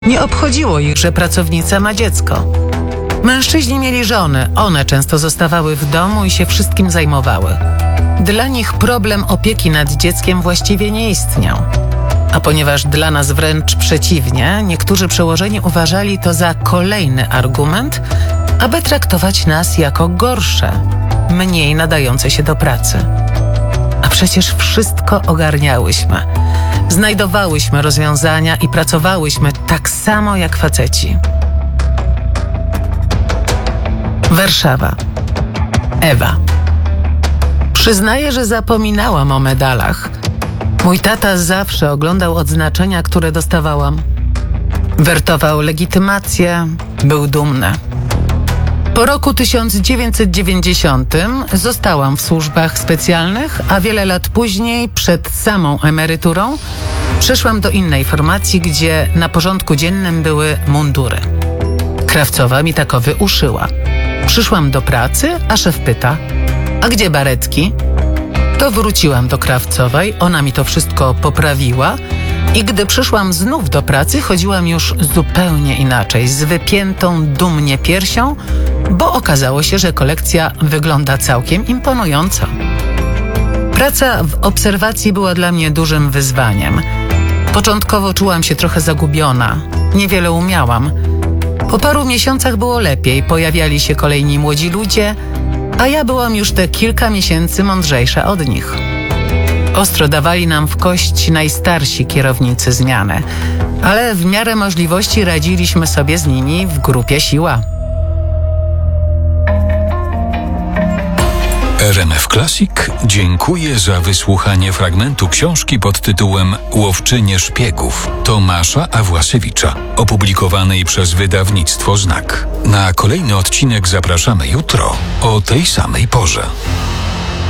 Nie obchodziło ich, że pracownica ma dziecko. Mężczyźni mieli żony, one często zostawały w domu i się wszystkim zajmowały. Dla nich problem opieki nad dzieckiem właściwie nie istniał. A ponieważ dla nas wręcz przeciwnie, niektórzy przełożeni uważali to za kolejny argument, aby traktować nas jako gorsze, mniej nadające się do pracy. A przecież wszystko ogarniałyśmy. Znajdowałyśmy rozwiązania i pracowałyśmy tak samo jak faceci. Warszawa. Ewa. Przyznaję, że zapominałam o medalach. Mój tata zawsze oglądał odznaczenia, które dostawałam. Wertował legitymację, był dumny. Po roku 1990 zostałam w służbach specjalnych, a wiele lat później, przed samą emeryturą, przeszłam do innej formacji, gdzie na porządku dziennym były mundury. Krawcowa mi takowy uszyła. Przyszłam do pracy, a szef pyta: a gdzie baretki? To wróciłam do Krawcowej, ona mi to wszystko poprawiła i gdy przyszłam znów do pracy, chodziłam już zupełnie inaczej, z wypiętą dumnie piersią, bo okazało się, że kolekcja wygląda całkiem imponująco. Praca w obserwacji była dla mnie dużym wyzwaniem. Początkowo czułam się trochę zagubiona, niewiele umiałam. Po paru miesiącach było lepiej, pojawiali się kolejni młodzi ludzie, a ja byłam już te kilka miesięcy mądrzejsza od nich. Ostro dawali nam w kość najstarsi kierownicy zmiany, ale w miarę możliwości radziliśmy sobie z nimi w grupie siła. RMF Classic dziękuję za wysłuchanie fragmentu książki pod tytułem Łowczynie szpiegów Tomasza Awłasiewicza, opublikowanej przez wydawnictwo Znak. Na kolejny odcinek zapraszamy jutro o tej samej porze.